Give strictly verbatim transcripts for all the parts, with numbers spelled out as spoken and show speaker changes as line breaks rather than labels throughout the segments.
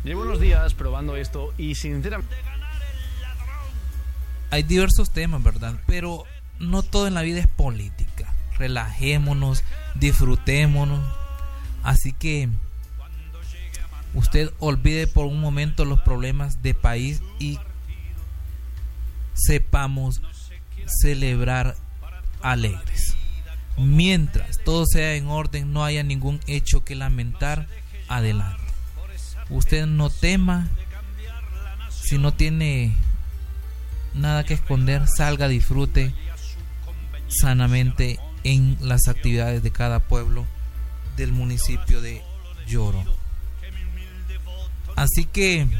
Llevo unos días probando esto y sinceramente...
Hay diversos temas, ¿verdad? Pero no todo en la vida es política. Relajémonos, disfrutémonos. Así que usted olvide por un momento los problemas de país y sepamos celebrar alegres. Mientras todo sea en orden, no haya ningún hecho que lamentar, adelante. Usted no tema. Si no tiene nada que esconder, salga, disfrute sanamente en las actividades de cada pueblo del municipio de Yoro. Así que
en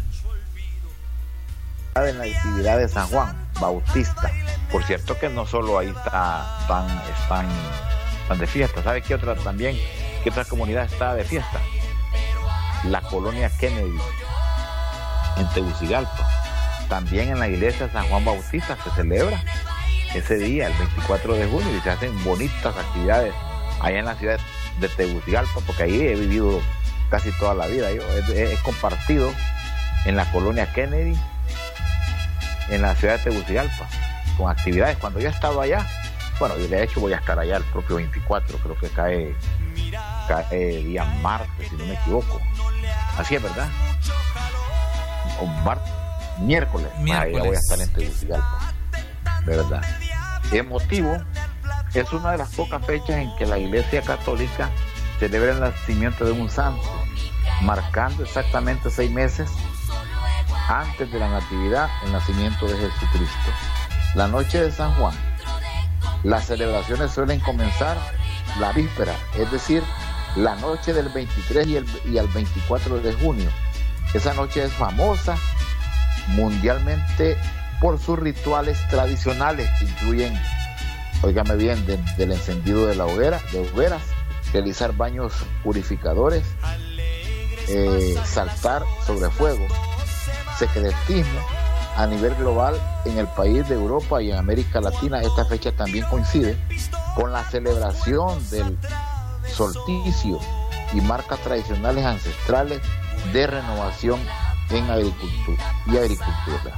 la actividad de San Juan Bautista, por cierto que no solo ahí está están están, están de fiesta. ¿Sabe qué otra también? ¿Qué otra comunidad está de fiesta? La colonia Kennedy en Tegucigalpa. También en la iglesia de San Juan Bautista se celebra ese día, el veinticuatro de junio, y se hacen bonitas actividades allá en la ciudad de Tegucigalpa, porque ahí he vivido casi toda la vida. Yo he, he compartido en la colonia Kennedy, en la ciudad de Tegucigalpa, con actividades. Cuando yo he estado allá, bueno, yo de hecho voy a estar allá el propio veinticuatro, creo que cae, cae día martes, si no me equivoco. Así es, ¿verdad? O martes. Miércoles,
Miércoles.
Ahí voy a estar en Tegucigalpa, de verdad. Emotivo, es una de las pocas fechas en que la Iglesia Católica celebra el nacimiento de un santo, marcando exactamente seis meses antes de la Natividad, el nacimiento de Jesucristo. La noche de San Juan, las celebraciones suelen comenzar la víspera, es decir, la noche del veintitrés y el, y el veinticuatro de junio. Esa noche es famosa mundialmente por sus rituales tradicionales que incluyen, óigame bien, de, del encendido de la hoguera, de hogueras, realizar baños purificadores, eh, saltar sobre fuego, secretismo. A nivel global, en el país de Europa y en América Latina, esta fecha también coincide con la celebración del solsticio y marcas tradicionales ancestrales de renovación en agricultura y agricultura.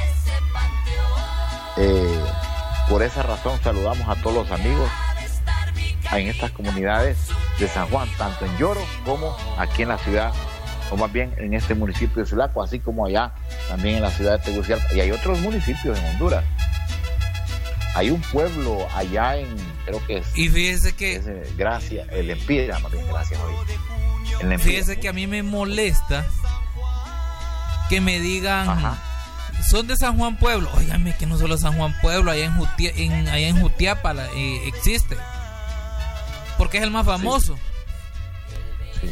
Eh, por esa razón saludamos a todos los amigos en estas comunidades de San Juan, tanto en Yoro como aquí en la ciudad, o más bien en este municipio de Sulaco, así como allá también en la ciudad de Tegucigalpa. Y hay otros municipios en Honduras. Hay un pueblo allá en, creo que es,
y fíjese que
es, eh, Gracia, el Empira, más bien, gracias hoy. El Empira.
Fíjese que a mí me molesta que me digan,
ajá,
son de San Juan Pueblo. Óigame, que no solo San Juan Pueblo, allá en, Jutia, en, allá en Jutiapa eh, existe, porque es el más famoso.
Sí.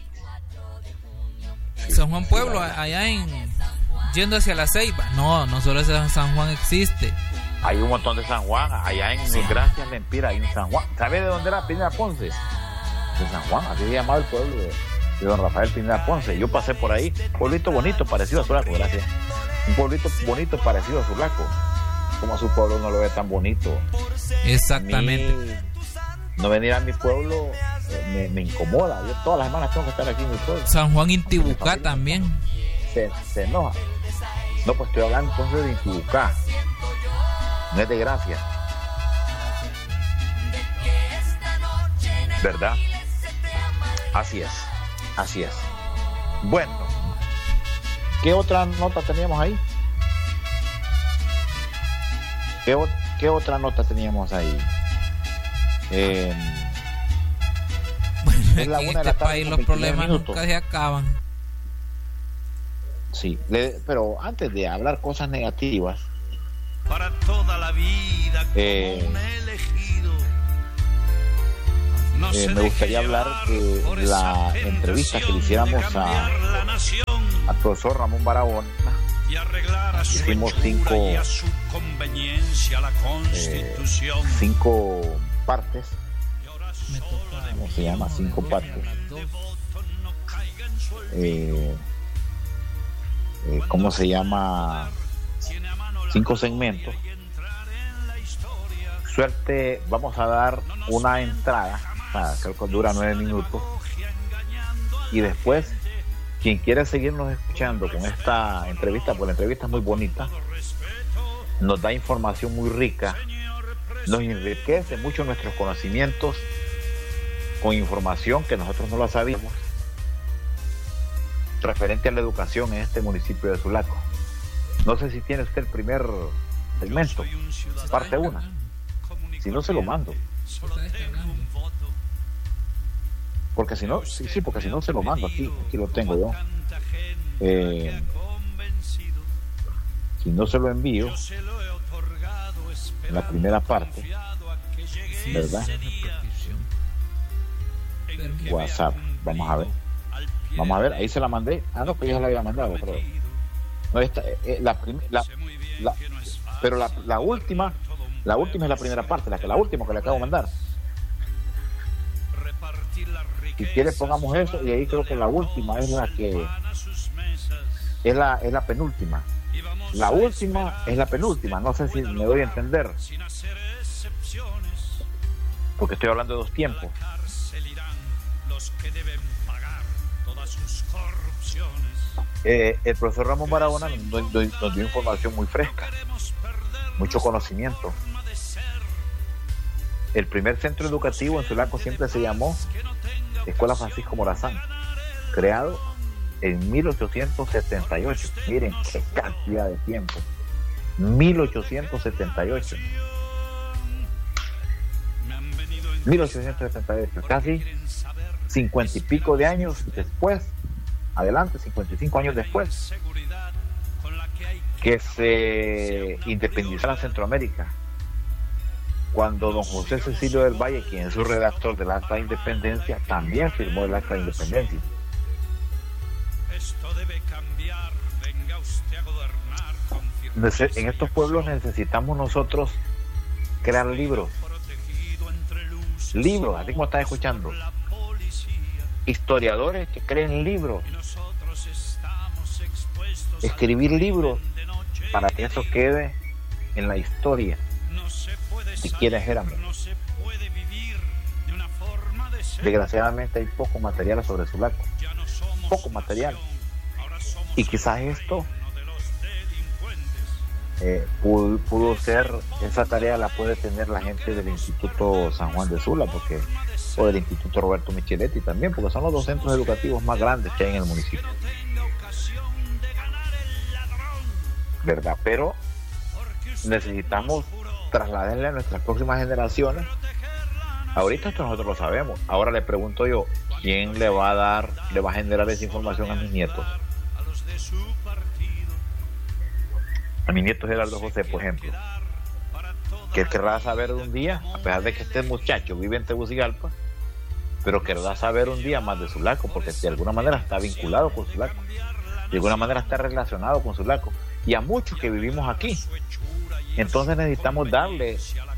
Sí.
San Juan Pueblo,
sí,
allá en yendo hacia la Ceiba. No, no solo ese San Juan existe.
Hay un montón de San Juan, allá en sí. Gracias, Lempira, hay un San Juan. ¿Sabe de dónde era Pineda Ponce? De San Juan, así se llamaba el pueblo de, de don Rafael Pineda Ponce. Yo pasé por ahí, un pueblito bonito parecido a Sulaco, gracias. Un pueblito bonito parecido a Sulaco. Como a su pueblo no lo ve tan bonito.
Exactamente.
Mi, no venir a mi pueblo me, me incomoda. Yo todas las semanas tengo que estar aquí en mi pueblo.
San Juan Intibucá también.
Se, se enoja. No, pues estoy hablando entonces de Intibucá. No es de Gracia. ¿Verdad? Así es. Así es. Bueno, ¿qué otra nota teníamos ahí? ¿Qué, o- qué otra nota teníamos ahí? Eh,
Bueno,
es la
aquí en
una de la
este
tarde
país
con
los
veintinueve
problemas
minutos.
nunca se acaban.
sí, le- pero antes de hablar cosas negativas,
Para toda la vida como
Eh,
un elegido. No
eh,
se
me
deje
gustaría hablar
llevar
de
por esa
la entrevista que le
tentación de
hiciéramos a,
cambiar la nación
al profesor Ramón Barahona.
y arreglar a su
Hicimos
hechura
cinco,
y a su conveniencia la
eh,
Constitución.
cinco partes,
Me toca.
¿cómo se llama? Cinco partes. Eh, eh, ¿Cómo se llama? Cinco segmentos. Suerte, vamos a dar una entrada, nada, creo que dura nueve minutos, y después quien quiera seguirnos escuchando con esta entrevista, pues la entrevista es muy bonita, nos da información muy rica, nos enriquece mucho nuestros conocimientos con información que nosotros no la sabíamos referente a la educación en este municipio de Sulaco. No sé si tiene usted el primer segmento, parte una. Si no, se lo mando. Porque si no, sí, sí, porque si no se lo mando aquí, aquí lo tengo yo. Eh, si no se lo envío, en la primera parte, ¿verdad? WhatsApp, vamos a ver. Vamos a ver, ahí se la mandé. Ah, no, que ya la había mandado, creo. No, esta, eh, la, prim, la, la pero la, la última, la última es la primera parte, la que la última que le acabo de mandar. Si quiere pongamos eso y ahí creo que la última es la que es la es la penúltima. La última es la penúltima, no sé si me doy a entender. Porque estoy hablando de dos tiempos. Eh, el profesor Ramón Barahona nos, nos, nos dio información muy fresca, mucho conocimiento. El primer centro educativo en Sulaco siempre se llamó Escuela Francisco Morazán, creado en mil ochocientos setenta y ocho. Miren qué cantidad de tiempo, mil ochocientos setenta y ocho, mil ochocientos setenta y ocho, casi cincuenta y pico de años después, adelante, cincuenta y cinco años después que se independizara Centroamérica, cuando don José Cecilio del Valle, quien es su redactor del Acta de Independencia, también firmó el Acta de Independencia. En estos pueblos necesitamos nosotros crear libros, libros, así como están escuchando, historiadores que creen libros, escribir libros para que eso quede en la historia. Si quieres, éramos. Desgraciadamente hay poco material sobre Sulaco, poco material, y quizás esto eh, pudo, pudo ser, esa tarea la puede tener la gente del Instituto San Juan de Sula, porque o del Instituto Roberto Micheletti también, porque son los dos centros educativos más grandes que hay en el municipio, ¿verdad? Pero necesitamos trasladarle a nuestras próximas generaciones. Ahorita esto nosotros lo sabemos. Ahora le pregunto yo, ¿quién le va a dar, le va a generar esa información a mis nietos? A mi nieto Gerardo José, por ejemplo, que él querrá saber un día, a pesar de que este muchacho vive en Tegucigalpa, pero querrá saber un día más de Sulaco, porque de alguna manera está vinculado con Sulaco, de alguna manera está relacionado con Sulaco, y a muchos que vivimos aquí. Entonces necesitamos darle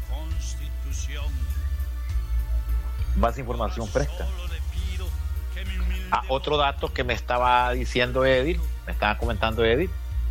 más información fresca. Ah, otro dato que me estaba diciendo Edith, me estaba comentando Edith,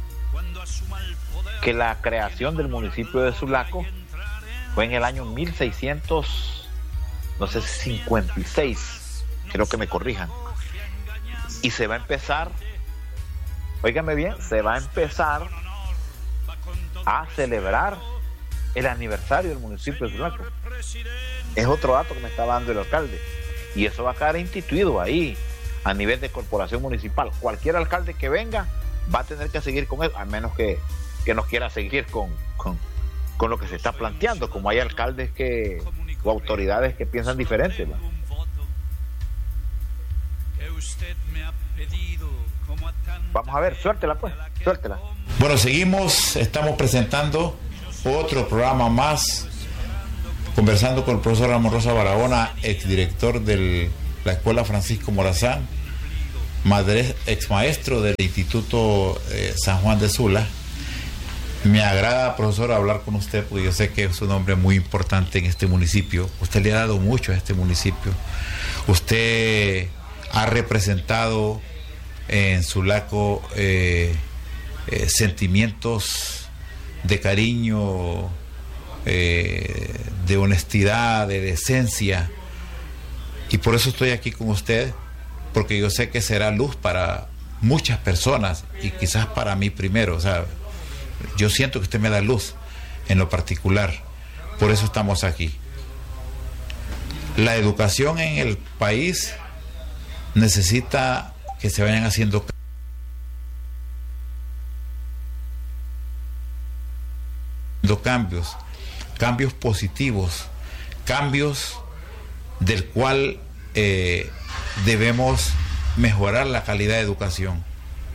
que la creación del municipio de Sulaco fue en el año mil seiscientos, no sé, cincuenta y seis, creo que me corrijan, y se va a empezar, óigame bien, se va a empezar a celebrar el aniversario del municipio de Sulaco. Es otro dato que me estaba dando el alcalde, y eso va a quedar instituido ahí a nivel de corporación municipal. Cualquier alcalde que venga va a tener que seguir con eso, a menos que, que no quiera seguir con, con, con lo que se está planteando, como hay alcaldes que o autoridades que piensan diferente, ¿no? Vamos a ver, suéltela pues, suéltela.
Bueno, seguimos, estamos presentando otro programa más, conversando con el profesor Ramón Rosa Barahona, exdirector de la Escuela Francisco Morazán, madre, ex maestro del Instituto eh, San Juan de Sula. Me agrada, profesor, hablar con usted, porque yo sé que es un hombre muy importante en este municipio. Usted le ha dado mucho a este municipio. Usted ha representado en Sulaco eh, eh, sentimientos de cariño, eh, de honestidad, de decencia, y por eso estoy aquí con usted, porque yo sé que será luz para muchas personas, y quizás para mí primero, o sea, yo siento que usted me da luz en lo particular, por eso estamos aquí. La educación en el país necesita que se vayan haciendo cambios, cambios positivos, cambios del cual eh, debemos mejorar la calidad de educación.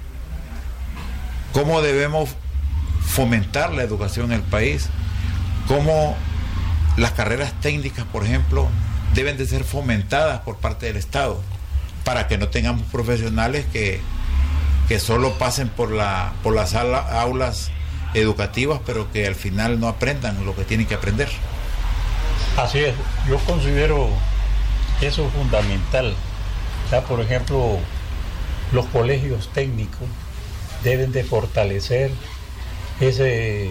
¿Cómo debemos fomentar la educación en el país? ¿Cómo las carreras técnicas, por ejemplo, deben de ser fomentadas por parte del Estado para que no tengamos profesionales que, que solo pasen por, la, por las ala, aulas educativas, pero que al final no aprendan lo que tienen que aprender?
Así es, yo considero eso fundamental. Ya, por ejemplo, los colegios técnicos deben de fortalecer ese,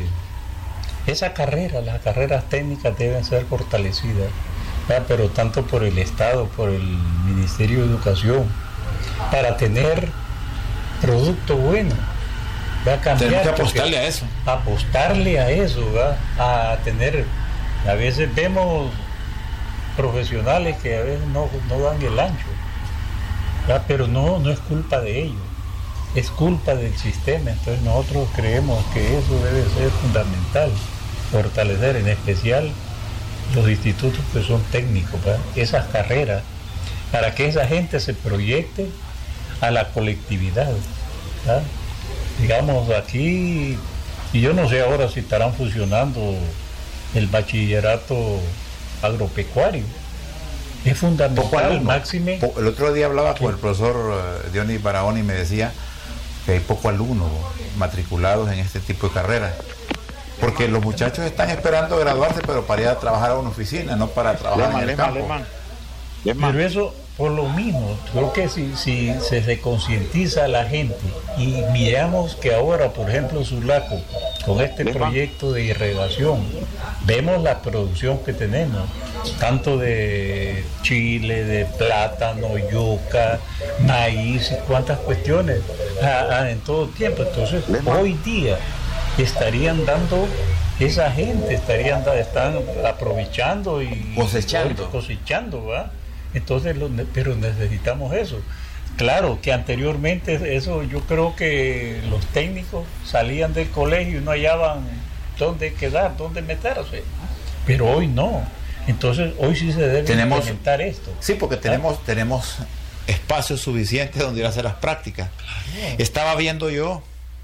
esa carrera, las carreras técnicas deben ser fortalecidas, ya, pero tanto por el Estado, por el Ministerio de Educación, para tener producto bueno. Va a cambiar,
tenemos que apostarle a eso.
Apostarle a eso, ¿va? A tener, a veces vemos profesionales que a veces no, no dan el ancho, ¿va? Pero no, no es culpa de ellos, es culpa del sistema. Entonces nosotros creemos que eso debe ser fundamental, fortalecer en especial los institutos que son técnicos, ¿va? Esas carreras, para que esa gente se proyecte a la colectividad, ¿va? Digamos aquí, y yo no sé ahora si estarán fusionando el bachillerato agropecuario. Es fundamental, máxime.
El otro día hablaba con el profesor Dionis Barahona y me decía que hay poco alumnos matriculados en este tipo de carreras, porque los muchachos están esperando graduarse, pero para ir a trabajar a una oficina, no para trabajar Lema, en el Lema, campo. Lema.
Lema. Pero eso, por lo mismo, creo que si, si se, se concientiza a la gente y miramos que ahora, por ejemplo, Sulaco, con este Lema. proyecto de irrigación, vemos la producción que tenemos, tanto de chile, de plátano, yuca, maíz, y cuántas cuestiones ah, ah, en todo tiempo. Entonces, Lema. hoy día estarían dando, esa gente estarían están aprovechando y
cosechando,
cosechando, ¿va? Entonces, lo, pero necesitamos eso. Claro que anteriormente eso, yo creo que los técnicos salían del colegio y no hallaban dónde quedar, dónde meterse, pero hoy no. Entonces hoy sí se debe tenemos, implementar esto.
Sí, porque tenemos, ¿Ah? tenemos espacios suficientes donde ir a hacer las prácticas. Claro. Estaba viendo yo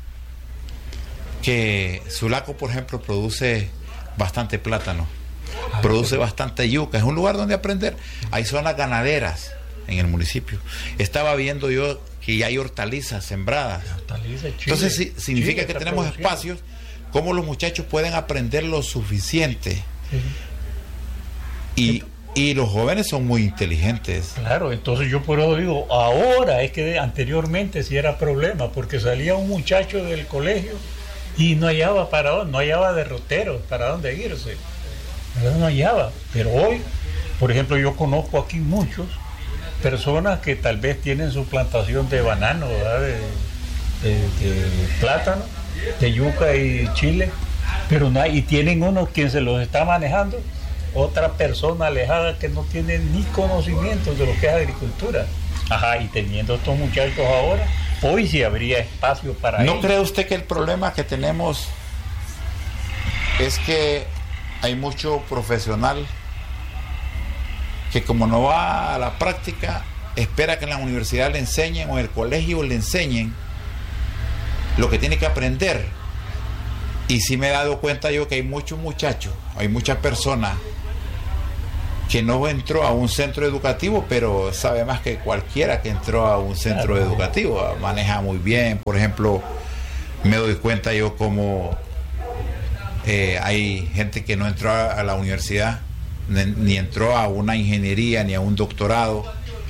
que Sulaco, por ejemplo, produce bastante plátano, ah, produce sí. bastante yuca, es un lugar donde aprender. Hay zonas ganaderas en el municipio. Estaba viendo yo que ya hay hortalizas sembradas. Hortaliza, Chile, Entonces sí, significa Chile que tenemos espacios, como los muchachos pueden aprender lo suficiente. Sí. Y, y los jóvenes son muy inteligentes.
Claro, entonces yo por eso digo, ahora es que anteriormente sí era problema, porque salía un muchacho del colegio y no hallaba para dónde, no hallaba derroteros para dónde irse, no hallaba. Pero hoy, por ejemplo, yo conozco aquí muchos personas que tal vez tienen su plantación de banano, ¿verdad? De, de, de plátano, de yuca y chile, pero no hay, y tienen uno quien se los está manejando, otra persona alejada que no tiene ni conocimiento de lo que es agricultura. Ajá, y teniendo estos muchachos ahora, hoy sí habría espacio para
¿No
ellos.
cree usted que el problema que tenemos es que hay mucho profesional que, como no va a la práctica, espera que en la universidad le enseñen o en el colegio le enseñen lo que tiene que aprender? Y sí me he dado cuenta yo que hay muchos muchachos, hay muchas personas que no entró a un centro educativo, pero sabe más que cualquiera que entró a un centro educativo, maneja muy bien. Por ejemplo, me doy cuenta yo como eh, hay gente que no entró a, a la universidad, ni, ni entró a una ingeniería, ni a un doctorado,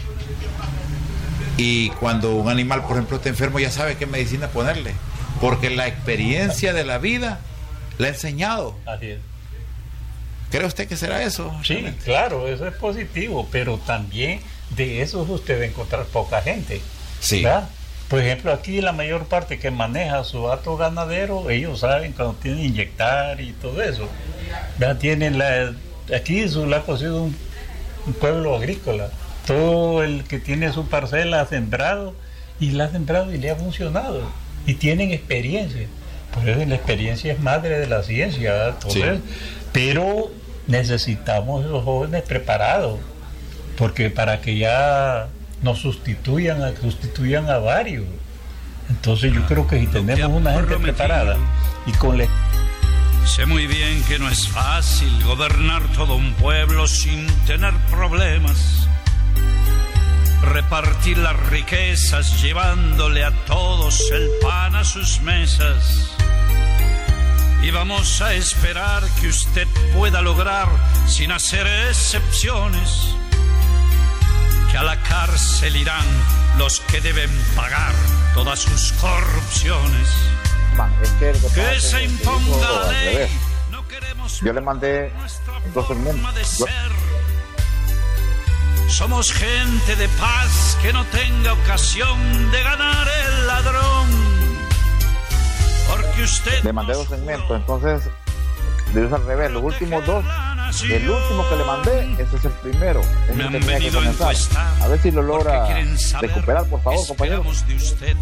y cuando un animal, por ejemplo, está enfermo, ya sabe qué medicina ponerle, porque la experiencia de la vida le ha enseñado.
Así es.
¿Cree usted que será eso?
Sí, realmente? Claro, eso es positivo, pero también de eso usted va a encontrar poca gente.
Sí.
¿Verdad? Por ejemplo, aquí la mayor parte que maneja su hato ganadero, ellos saben cuando tienen que inyectar y todo eso. Ya tienen la, aquí Sulaco ha sido un, un pueblo agrícola. Todo el que tiene su parcela ha sembrado y la ha sembrado y le ha funcionado. Y tienen experiencia. Por eso la experiencia es madre de la ciencia. Entonces, sí. Pero necesitamos esos jóvenes preparados, porque para que ya nos sustituyan, sustituyan a varios. Entonces yo creo que si tenemos una gente preparada y con la...
Sé muy bien que no es fácil gobernar todo un pueblo sin tener problemas, repartir las riquezas llevándole a todos el pan a sus mesas. Y vamos a esperar que usted pueda lograr, sin hacer excepciones, que a la cárcel irán los que deben pagar todas sus corrupciones.
Man, es que,
que se imponga la ley.
No queremos. Yo le mandé dos segmentos. Yo...
Somos gente de paz que no tenga ocasión de ganar el ladrón. Porque usted.
Le mandé dos segmentos, entonces le hice al revés. Los últimos dos. El último que le mandé, ese es el primero. Es
Me
el que
han
tenía que
venido a
comenzar.
encuestar.
A ver si lo logra recuperar, por favor, compañero.
De usted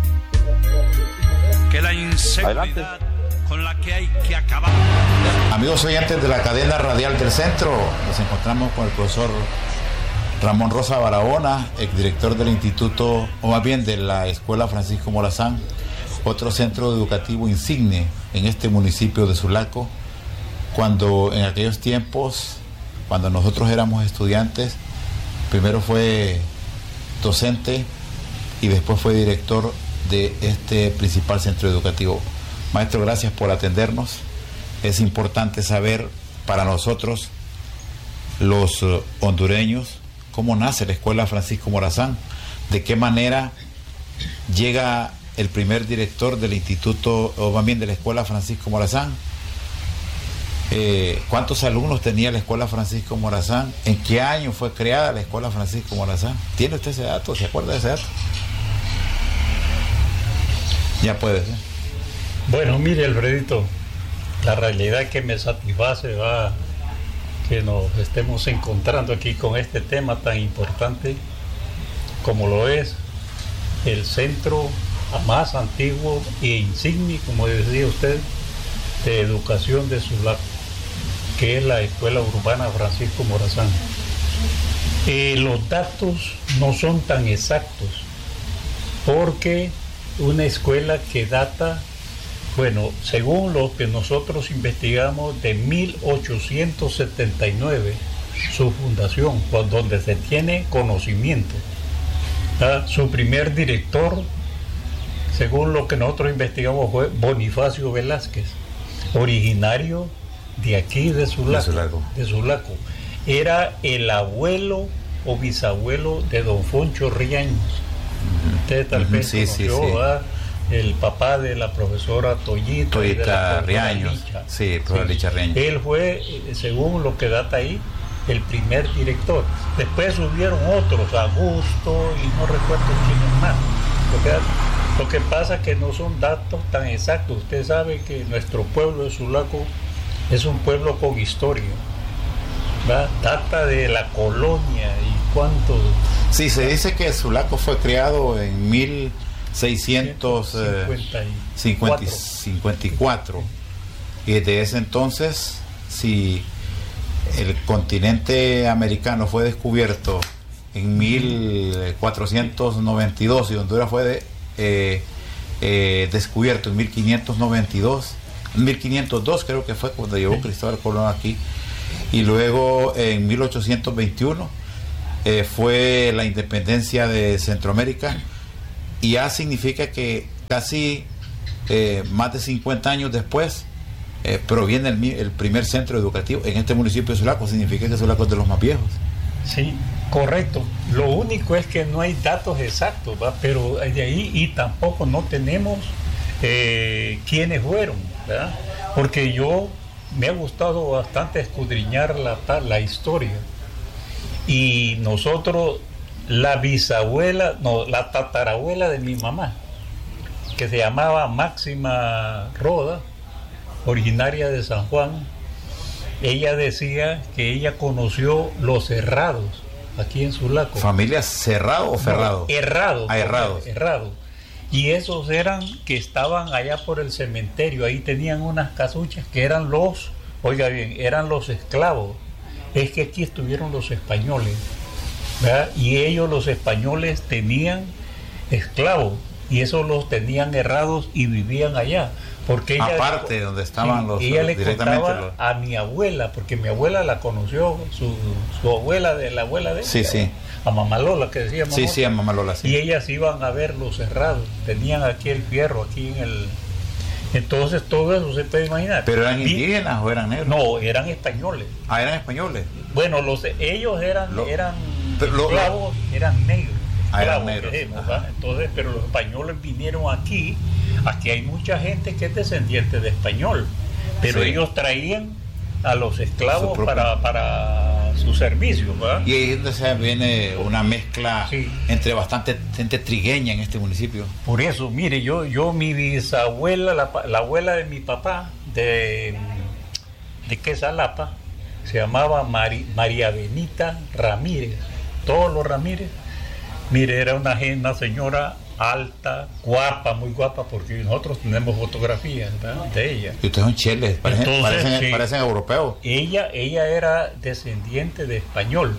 que la inseguridad
Adelante.
Con la que hay que acabar.
Amigos oyentes de la cadena radial del centro, nos encontramos con el profesor Ramón Rosa Barahona, exdirector del instituto, o más bien de la Escuela Francisco Morazán, otro centro educativo insigne en este municipio de Sulaco. Cuando en aquellos tiempos, cuando nosotros éramos estudiantes, primero fue docente y después fue director de este principal centro educativo. Maestro, gracias por atendernos. Es importante saber para nosotros, los uh, hondureños, cómo nace la Escuela Francisco Morazán, de qué manera llega el primer director del instituto, o más bien de la Escuela Francisco Morazán. Eh, ¿Cuántos alumnos tenía la Escuela Francisco Morazán? ¿En qué año fue creada la Escuela Francisco Morazán? ¿Tiene usted ese dato? ¿Se acuerda de ese dato? Ya puede ser.
Bueno, mire, Alfredito, la realidad que me satisface va que nos estemos encontrando aquí con este tema tan importante como lo es el centro más antiguo e insigne, como decía usted, de educación de Sulaco, que es la Escuela Urbana Francisco Morazán. Eh, los datos no son tan exactos, porque una escuela que data, bueno, según lo que nosotros investigamos, de mil ochocientos setenta y nueve, su fundación, donde se tiene conocimiento. ¿Ah? Su primer director, según lo que nosotros investigamos, fue Bonifacio Velázquez, originario de aquí de Sulaco, de Sulaco. De Sulaco. Era el abuelo o bisabuelo de don Foncho Riaños. Usted tal vez
sí,
conoció,
sí, sí.
El papá de la profesora Toyita,
Toyita Riaños. Sí, profesora sí. Licha Riaños.
Él fue, según lo que data ahí, el primer director. Después subieron otros, Augusto y no recuerdo quiénes más. Lo que, lo que pasa es que no son datos tan exactos. Usted sabe que nuestro pueblo de Sulaco es un pueblo con historia, ¿verdad? Data de la colonia y cuánto.
Sí, se dice que Sulaco fue creado en mil seiscientos cincuenta y cuatro y desde ese entonces, si el continente americano fue descubierto en mil cuatrocientos noventa y dos y Honduras fue de, eh, eh, descubierto en mil quinientos noventa y dos, mil quinientos dos creo que fue cuando llegó Cristóbal Colón aquí, y luego en mil ochocientos veintiuno eh, fue la independencia de Centroamérica, y ya significa que casi eh, más de cincuenta años después eh, proviene el, el primer centro educativo en este municipio de Sulaco. Significa que Sulaco es de los más viejos.
Sí, correcto. Lo único es que no hay datos exactos, ¿va? Pero de ahí, y tampoco no tenemos eh, quiénes fueron, ¿verdad? Porque yo me ha gustado bastante escudriñar la, la historia, y nosotros la bisabuela, no, la tatarabuela de mi mamá, que se llamaba Máxima Roda, originaria de San Juan. Ella decía que ella conoció los Herrados aquí en Sulaco.
¿Familia Cerrado o Ferrado?
No, Herrados.
Ah, Herrados.
Herrados. Y esos eran que estaban allá por el cementerio. Ahí tenían unas casuchas que eran los, oiga bien, eran los esclavos. Es que aquí estuvieron los españoles, ¿verdad? Y ellos, los españoles, tenían esclavos. Y esos los tenían Herrados y vivían allá. Porque ella,
aparte de donde estaban
sí,
los
ella
los,
le contaba
los...
a mi abuela, porque mi abuela la conoció, su, su abuela de la abuela de ella,
sí, sí.
a Mamá Lola, que decíamos.
Sí, sí, a Mamá Lola, sí.
Y ellas iban a ver los Herrados, tenían aquí el fierro, aquí en el... Entonces todo eso se puede imaginar.
¿Pero eran
y,
indígenas o eran negros?
No, eran españoles.
Ah, eran españoles.
Bueno, los ellos eran,
lo,
eran
lo,
esclavos, eran negros.
Ah, eran negros.
Dijimos, entonces, pero los españoles vinieron aquí. Aquí hay mucha gente que es descendiente de español, pero sí, ellos traían a los esclavos su para, para su servicio, ¿verdad?
Y ahí es donde se viene una mezcla, sí, entre bastante gente trigueña en este municipio.
Por eso, mire, yo, yo mi bisabuela, la, la abuela de mi papá, de, de Quesalapa, se llamaba Mari, María Benita Ramírez, todos los Ramírez. Mire, era una, una señora alta, guapa, muy guapa, porque nosotros tenemos fotografías, ¿verdad?, de ella.
Y ustedes son cheles, parecen, Entonces, parecen, sí, parecen europeos.
Ella, ella era descendiente de español,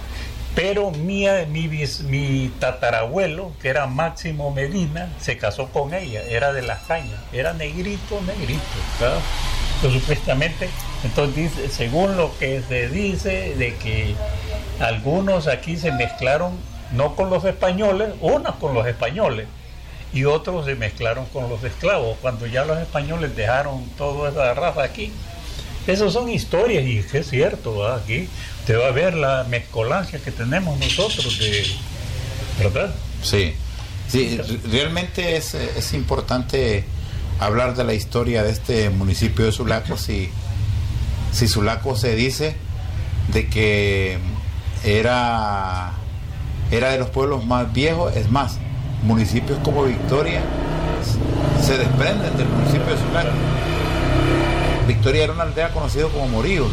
pero mi, mi, mi tatarabuelo, que era Máximo Medina, se casó con ella, era de Las Cañas, era negrito, negrito, ¿verdad? Entonces, supuestamente, entonces dice, según lo que se dice, de que algunos aquí se mezclaron no con los españoles, unos con los españoles y otros se mezclaron con los esclavos, cuando ya los españoles dejaron toda esa raza aquí. Esas son historias y es cierto, ¿verdad? Aquí te va a ver la mezcolancia que tenemos nosotros, de, ¿verdad?
Sí, sí, realmente es, es importante hablar de la historia de este municipio de Sulaco. Si, si Sulaco se dice de que era... era de los pueblos más viejos, es más, municipios como Victoria se desprenden del municipio de Sulaco. Victoria era una aldea conocida como Moríos,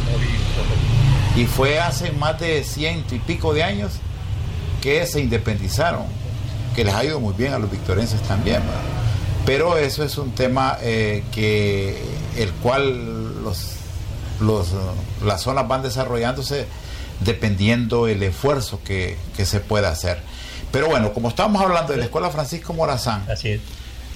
y fue hace más de ciento y pico de años que se independizaron, que les ha ido muy bien a los victorenses también, ¿verdad? Pero eso es un tema eh, que el cual los, los, las zonas van desarrollándose dependiendo el esfuerzo que, que se pueda hacer. Pero bueno, como estamos hablando de la Escuela Francisco Morazán,
así es.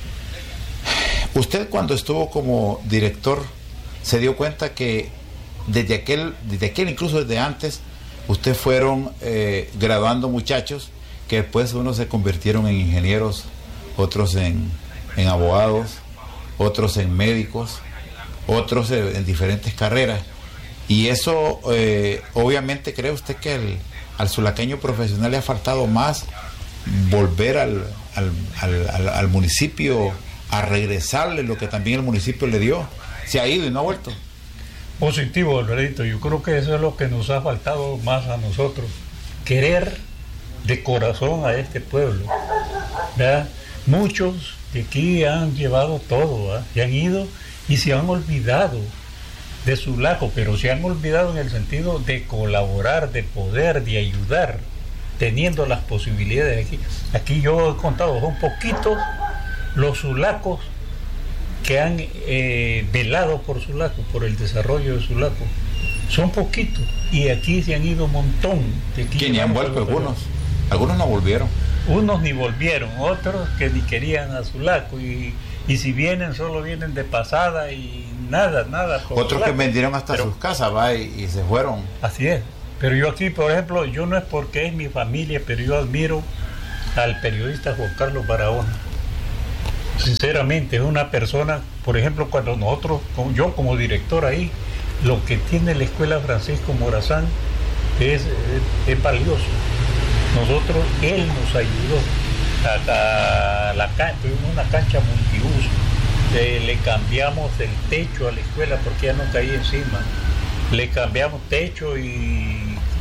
Usted, cuando estuvo como director, se dio cuenta que desde aquel, desde aquel incluso desde antes, usted fueron eh, graduando muchachos que después unos se convirtieron en ingenieros, otros en, en abogados, otros en médicos, otros en, en diferentes carreras. Y eso, eh, obviamente, ¿cree usted que el, al sulaqueño profesional le ha faltado más volver al, al, al, al, al municipio a regresarle lo que también el municipio le dio? Se ha ido y no ha vuelto.
Positivo, Alvarito. Yo creo que eso es lo que nos ha faltado más a nosotros. Querer de corazón a este pueblo, ¿verdad? Muchos de aquí han llevado todo, ¿verdad? Se han ido y se han olvidado de Sulaco, pero se han olvidado en el sentido de colaborar, de poder, de ayudar, teniendo las posibilidades aquí. Aquí yo he contado, son poquitos los sulacos que han eh, velado por Sulaco, por el desarrollo de Sulaco. Son poquitos, y aquí se han ido un montón.
Que ni han vuelto algunos, algunos no volvieron.
Unos ni volvieron, otros que ni querían a Sulaco, y, y si vienen, solo vienen de pasada y nada, nada.
Otros Sulaco, que vendieron hasta pero, sus casas, va, y, y se fueron.
Así es. Pero yo aquí, por ejemplo, yo no es porque es mi familia, pero yo admiro al periodista Juan Carlos Barahona. Sinceramente, es una persona, por ejemplo, cuando nosotros, yo como director ahí, lo que tiene la Escuela Francisco Morazán es, es, es valioso. Nosotros, él nos ayudó a, a la cancha, tuvimos una cancha multiuso, eh, le cambiamos el techo a la escuela porque ya no caía encima, le cambiamos techo y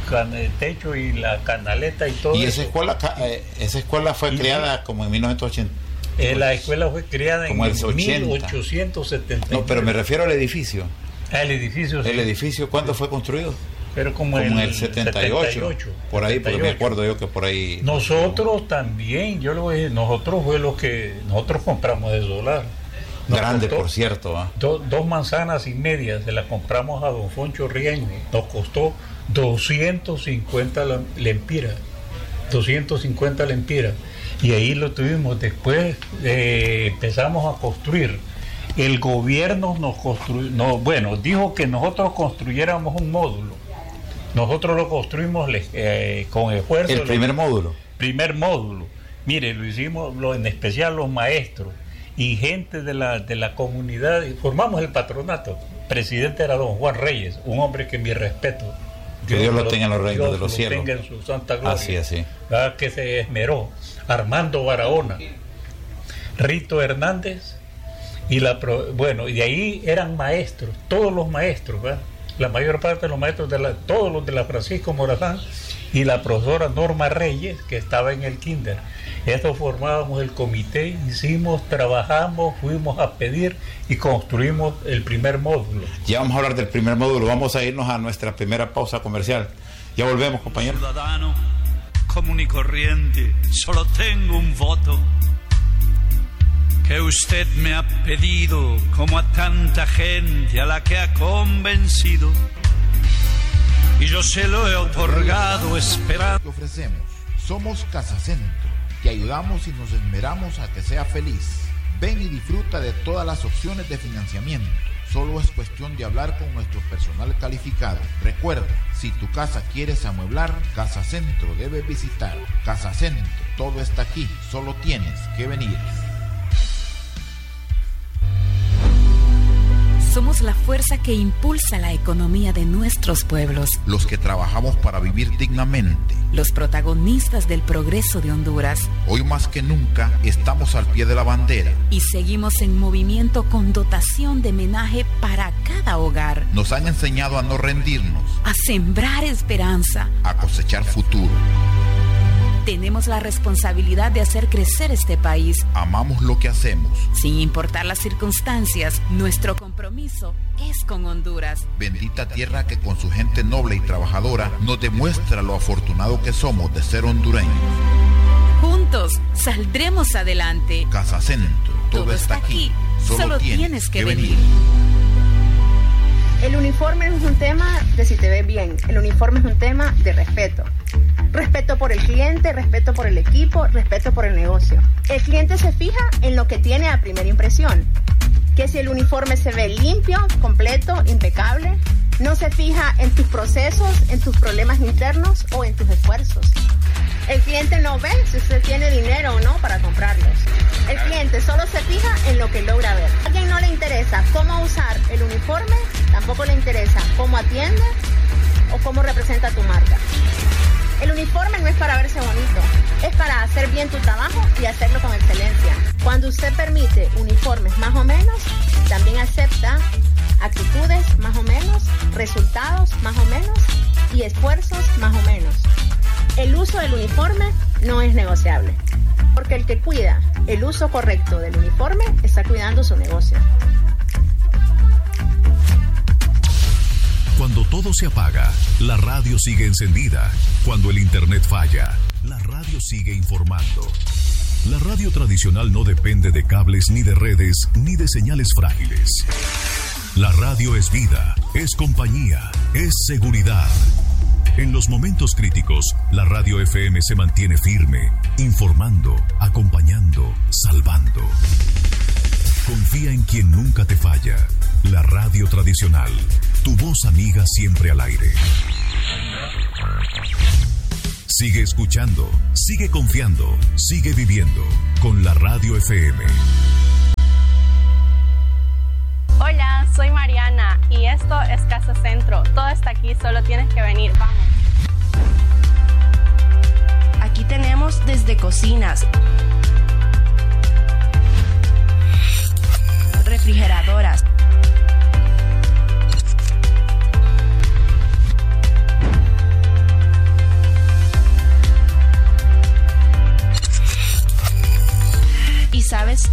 can, el techo y la canaleta y todo.
¿Y esa
eso.
escuela, eh, esa escuela fue
y
creada como en mil novecientos ochenta?
Eh, la escuela fue creada
como
en
el
mil ochocientos setenta.
No, pero me refiero al edificio.
Ah, el edificio.
¿El
sí.
edificio cuándo sí. fue construido?
Pero como,
como en el
setenta y ocho,
por ahí,
setenta y ocho.
porque me acuerdo yo que por ahí.
Nosotros también, yo lo voy a decir, nosotros fue los que nosotros compramos de solar. Nos
Grande,
costó,
por cierto. ¿eh?
Do, dos manzanas y media se las compramos a don Foncho Riaño. Nos costó doscientos cincuenta lempiras. doscientos cincuenta lempiras. Y ahí lo tuvimos. Después eh, empezamos a construir. El gobierno nos construyó, no, bueno, dijo que nosotros construyéramos un módulo. Nosotros lo construimos eh, con esfuerzo.
El primer
lo,
módulo.
Primer módulo. Mire, lo hicimos, lo, en especial los maestros y gente de la, de la comunidad. Formamos el patronato. Presidente era don Juan Reyes, un hombre que mi respeto.
Que Dios, Dios lo tenga en los reinos
Dios
de los
lo
cielos.
Tenga en su santa gloria.
Así, así.
¿Verdad? Que se esmeró. Armando Barahona, Rito Hernández. Y la bueno, y de ahí eran maestros, todos los maestros, ¿verdad? La mayor parte de los maestros, de la, todos los de la Francisco Morazán, y la profesora Norma Reyes, que estaba en el kinder. Esto formábamos el comité, hicimos, trabajamos, fuimos a pedir y construimos el primer módulo.
Ya vamos a hablar del primer módulo, vamos a irnos a nuestra primera pausa comercial. Ya volvemos, compañeros.
Ciudadano común y corriente, solo tengo un voto que usted me ha pedido, como a tanta gente a la que ha convencido, y yo se lo he otorgado esperando.
Te ofrecemos, somos Casa Centro, te ayudamos y nos esmeramos a que sea feliz. Ven y disfruta de todas las opciones de financiamiento. Solo es cuestión de hablar con nuestro personal calificado. Recuerda, si tu casa quieres amueblar, Casa Centro debes visitar. Casa Centro, todo está aquí, solo tienes que venir.
Somos la fuerza que impulsa la economía de nuestros pueblos.
Los que trabajamos para vivir dignamente.
Los protagonistas del progreso de Honduras.
Hoy más que nunca estamos al pie de la bandera.
Y seguimos en movimiento con dotación de menaje para cada hogar.
Nos han enseñado a no rendirnos.
A sembrar esperanza.
A cosechar futuro.
Tenemos la responsabilidad de hacer crecer este país.
Amamos lo que hacemos.
Sin importar las circunstancias, nuestro compromiso es con Honduras.
Bendita tierra que con su gente noble y trabajadora nos demuestra lo afortunado que somos de ser hondureños.
Juntos saldremos adelante.
Casa Centro, todo, todo está aquí. Solo, Solo tienes, tienes que, que venir. venir.
El uniforme no es un tema de si te ves bien. El uniforme es un tema de respeto. Respeto por el cliente, respeto por el equipo, respeto por el negocio. El cliente se fija en lo que tiene a primera impresión. Que si el uniforme se ve limpio, completo, impecable, no se fija en tus procesos, en tus problemas internos o en tus esfuerzos. El cliente no ve si usted tiene dinero o no para comprarlos. El cliente solo se fija en lo que logra ver. A alguien no le interesa cómo usar el uniforme, tampoco le interesa cómo atiende o cómo representa tu marca. El uniforme no es para verse bonito, es para hacer bien tu trabajo y hacerlo con excelencia. Cuando usted permite uniformes más o menos, también acepta actitudes más o menos, resultados más o menos y esfuerzos más o menos. El uso del uniforme no es negociable, porque el que cuida el uso correcto del uniforme está cuidando su negocio.
Cuando todo se apaga, la radio sigue encendida. Cuando el internet falla, la radio sigue informando. La radio tradicional no depende de cables ni de redes ni de señales frágiles. La radio es vida, es compañía, es seguridad. En los momentos críticos, la radio F M se mantiene firme, informando, acompañando, salvando. Confía en quien nunca te falla. La radio tradicional, tu voz amiga siempre al aire. Sigue escuchando, sigue confiando, sigue viviendo con la radio F M.
Hola, soy Mariana y esto es Casa Centro. Todo está aquí, solo tienes que venir. Vamos.
Aquí tenemos desde cocinas, refrigeradoras,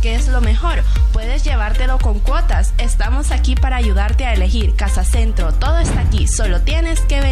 ¿qué es lo mejor? Puedes llevártelo con cuotas. Estamos aquí para ayudarte a elegir. Casa Centro, todo está aquí, solo tienes que